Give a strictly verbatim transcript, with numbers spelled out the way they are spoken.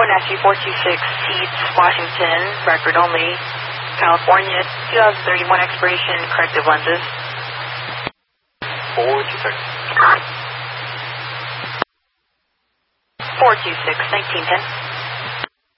Nashi four two six, Seats, Washington, record only, California, twenty thirty-one expiration, corrective lenses. four two six. four two six, nineteen ten.